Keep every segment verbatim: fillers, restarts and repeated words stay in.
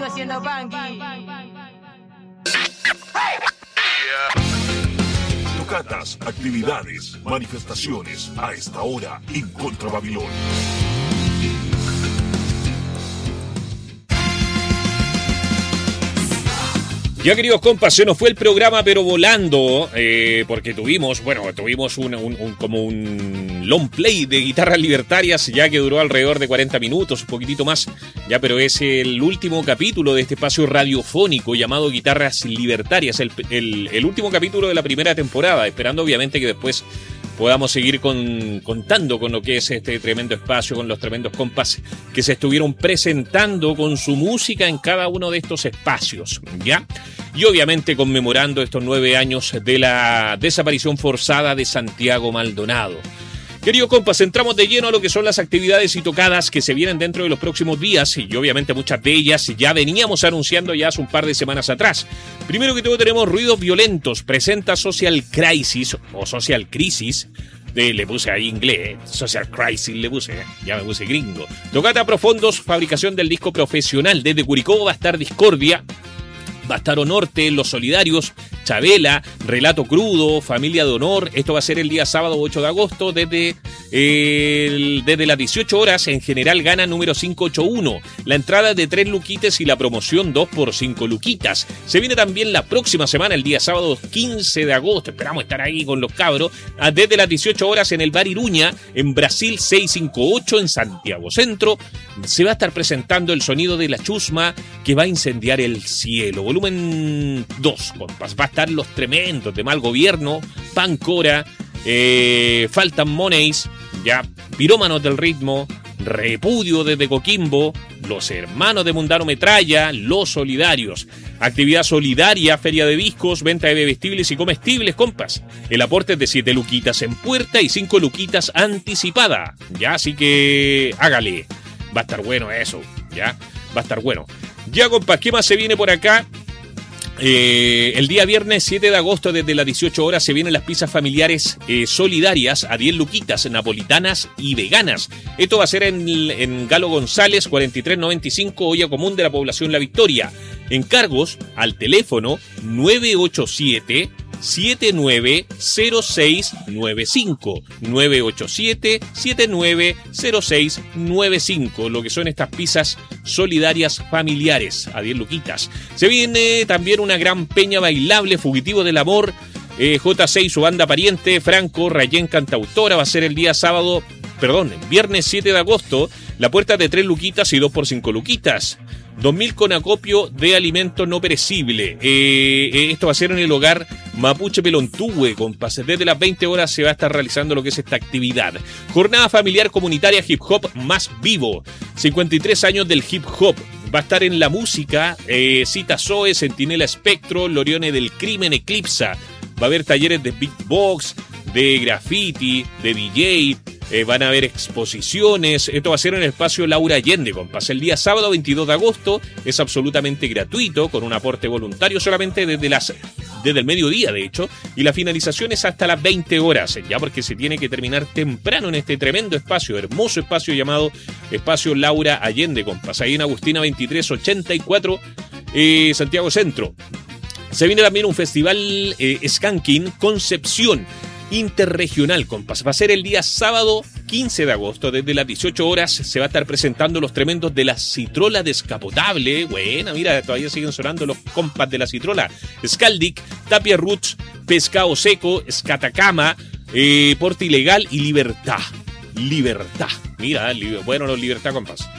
haciendo funky. Tocatas, actividades, manifestaciones a esta hora en Contra Babilón. Ya, queridos compas, se nos fue el programa, pero volando, eh, porque tuvimos, bueno, tuvimos un, un, un, como un long play de guitarras libertarias, ya que duró alrededor de cuarenta minutos, un poquitito más, ya, pero es el último capítulo de este espacio radiofónico llamado Guitarras Libertarias, el, el, el último capítulo de la primera temporada, esperando obviamente que después podamos seguir con, contando con lo que es este tremendo espacio, con los tremendos compas que se estuvieron presentando con su música en cada uno de estos espacios, ¿ya? Y obviamente conmemorando estos nueve años de la desaparición forzada de Santiago Maldonado. Queridos compas, entramos de lleno a lo que son las actividades y tocadas que se vienen dentro de los próximos días, y obviamente muchas de ellas ya veníamos anunciando ya hace un par de semanas atrás. Primero que todo tenemos Ruidos Violentos, presenta Social Crisis o Social Crisis, de, le puse ahí inglés, Social Crisis le puse, ya me puse gringo. Tocata Profundos, fabricación del disco profesional, desde Curicó va a estar Discordia, va a estar Onorte, Los Solidarios, Chabela, Relato Crudo, Familia de Honor. Esto va a ser el día sábado ocho de agosto desde, el, desde las dieciocho horas en General Gana número quinientos ochenta y uno. La entrada de tres luquitas y la promoción dos por cinco luquitas. Se viene también la próxima semana, el día sábado quince de agosto. Esperamos estar ahí con los cabros. Desde las dieciocho horas en el Bar Iruña, en Brasil seiscientos cincuenta y ocho, en Santiago Centro. Se va a estar presentando el sonido de la chusma que va a incendiar el cielo. Volumen dos, compas. Va a estar los tremendos de Mal Gobierno, Pancora, eh, Faltan Moneys, ya, Pirómanos del Ritmo, Repudio desde Coquimbo, Los Hermanos de Mundano Metralla, Los Solidarios. Actividad solidaria, feria de discos, venta de bebestibles y comestibles, compas. El aporte es de siete luquitas en puerta y cinco luquitas anticipada. Ya, así que hágale. Va a estar bueno eso, ya, va a estar bueno. Ya, compas, ¿qué más se viene por acá? Eh, el día viernes siete de agosto desde las dieciocho horas se vienen las pizzas familiares eh, solidarias a diez luquitas, napolitanas y veganas. Esto va a ser en, en Galo González cuarenta y tres noventa y cinco, olla común de la población La Victoria. Encargos al teléfono nueve ocho siete, siete nueve cero seis nueve cinco, nueve ocho siete, siete nueve cero seis nueve cinco, lo que son estas pizzas solidarias familiares a diez luquitas. Se viene también una gran peña bailable, Fugitivo del Amor, eh, J seis, su banda pariente, Franco, Rayén Cantautora, va a ser el día sábado, perdón, viernes siete de agosto, la puerta de tres luquitas y dos por cinco luquitas. dos mil con acopio de alimento no perecible. Eh, esto va a ser en el hogar Mapuche Pelontúe, compas. Desde las veinte horas se va a estar realizando lo que es esta actividad. Jornada familiar comunitaria hip hop más vivo. cincuenta y tres años del hip hop. Va a estar en la música, eh, Cita Zoe, Centinela Espectro, Lorione del Crimen, Eclipsa. Va a haber talleres de beatbox, de graffiti, de D J. Eh, van a haber exposiciones. Esto va a ser en el espacio Laura Allende, compas. El día sábado veintidós de agosto es absolutamente gratuito, con un aporte voluntario solamente desde las desde el mediodía, de hecho, y la finalización es hasta las veinte horas, ya, porque se tiene que terminar temprano en este tremendo espacio, hermoso espacio llamado Espacio Laura Allende, compas. Ahí en Agustina veintitrés ochenta y cuatro, eh, Santiago Centro. Se viene también un festival eh, Skanking Concepción interregional, compas. Va a ser el día sábado quince de agosto, desde las dieciocho horas se va a estar presentando los tremendos de la Citrola Descapotable. Buena, mira, todavía siguen sonando los compas de la Citrola. Scaldic, Tapia Roots, Pescado Seco, Scatacama, eh, Porte Ilegal y Libertad. Libertad. Mira, bueno, los Libertad, compas.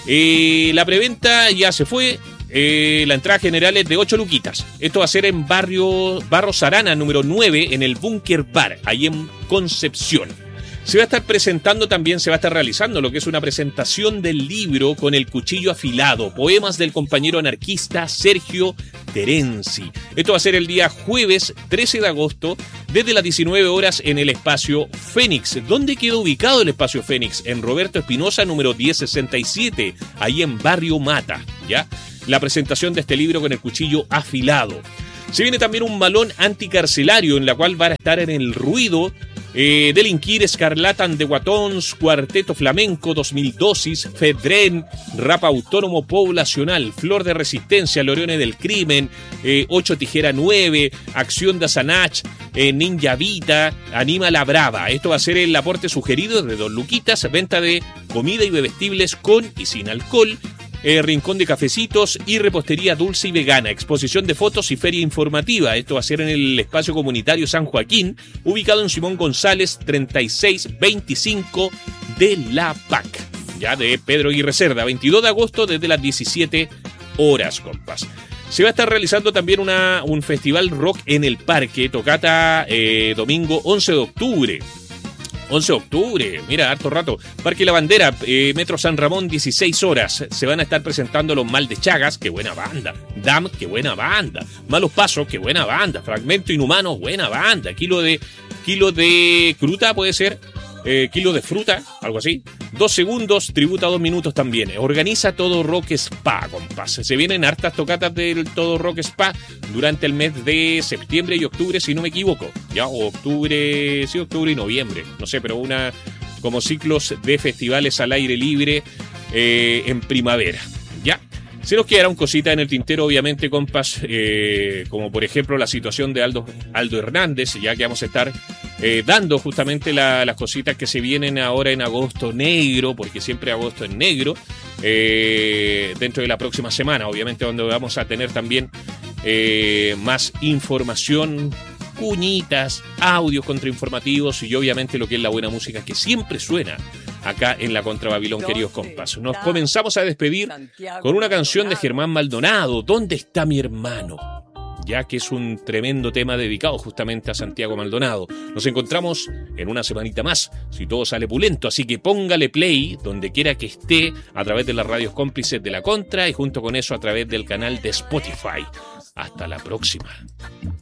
Eh, la preventa ya se fue. Eh, la entrada general es de ocho luquitas. Esto va a ser en barrio Barros Arana, número nueve, en el Bunker Bar, ahí en Concepción. Se va a estar presentando también, se va a estar realizando lo que es una presentación del libro Con el Cuchillo Afilado, poemas del compañero anarquista Sergio Terenzi. Esto va a ser el día jueves trece de agosto, desde las diecinueve horas en el espacio Fénix. ¿Dónde queda ubicado el espacio Fénix? En Roberto Espinosa, número diez sesenta y siete, ahí en Barrio Mata, ¿ya? La presentación de este libro Con el Cuchillo Afilado. Se viene también un malón anticarcelario en la cual van a estar en el Ruido Eh, Delinquir, Escarlatan de Guatons, Cuarteto Flamenco, dos mil Dosis, Fedren, Rap Autónomo Poblacional, Flor de Resistencia, Loriones del Crimen, eh, ocho Tijera nueve, Acción de Sanach, eh, Ninja Vita, Anima la Brava. Esto va a ser el aporte sugerido de Don Luquitas, venta de comida y bebestibles con y sin alcohol. Eh, rincón de cafecitos y repostería dulce y vegana, exposición de fotos y feria informativa. Esto va a ser en el espacio comunitario San Joaquín, ubicado en Simón González treinta y seis veinticinco de La P A C, ya de Pedro Aguirre Cerda, veintidós de agosto desde las diecisiete horas, compas. Se va a estar realizando también una, un festival rock en el parque, tocata eh, domingo once de octubre. once de octubre, mira, harto rato. Parque La Bandera, eh, Metro San Ramón, dieciséis horas. Se van a estar presentando los Mal de Chagas, qué buena banda. Dam, qué buena banda. Malos Pasos, qué buena banda. Fragmento Inhumano, buena banda. Kilo de, kilo de Cruta, puede ser. Eh, kilo de Fruta, algo así. Dos segundos, tributa dos minutos también. Organiza Todo Rock Spa, compas. Se vienen hartas tocatas del Todo Rock Spa durante el mes de septiembre y octubre, si no me equivoco. Ya, o octubre, sí, octubre y noviembre. No sé, pero una como ciclos de festivales al aire libre eh, en primavera. Ya. Se nos quedará un cosita en el tintero, obviamente, compas, eh, como por ejemplo la situación de Aldo, Aldo Hernández, ya que vamos a estar eh, dando justamente la, las cositas que se vienen ahora en agosto negro, porque siempre agosto es negro, eh, dentro de la próxima semana, obviamente, donde vamos a tener también eh, más información, cuñitas, audios contrainformativos y obviamente lo que es la buena música que siempre suena acá en la Contra Babilón, queridos compas. Nos comenzamos a despedir con una canción de Germán Maldonado, ¿Dónde está mi hermano? Ya que es un tremendo tema dedicado justamente a Santiago Maldonado. Nos encontramos en una semanita más, si todo sale pulento, así que póngale play donde quiera que esté, a través de las radios cómplices de la Contra y junto con eso a través del canal de Spotify. Hasta la próxima.